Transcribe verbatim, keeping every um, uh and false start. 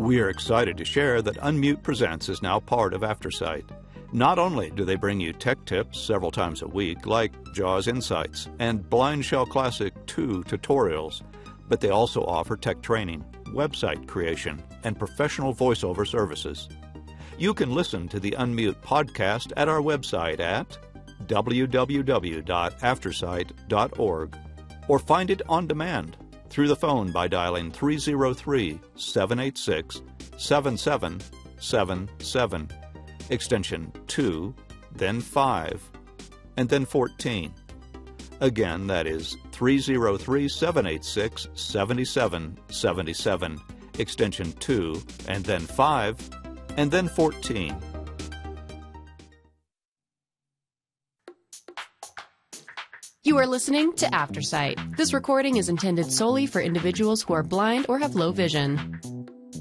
We are excited to share that Unmute Presents is now part of AfterSight. Not only do they bring you tech tips several times a week, like JAWS Insights and Blind Shell Classic two tutorials, but they also offer tech training, website creation, and professional voiceover services. You can listen to the Unmute podcast at our website at w w w dot aftersight dot org or find it on demand through the phone by dialing three oh three, seven eight six, seven seven seven seven, extension two, then five, and then fourteen. Again, that is three oh three, seven eight six, seven seven seven seven, extension two, and then five, and then fourteen. You are listening to AfterSight. This recording is intended solely for individuals who are blind or have low vision.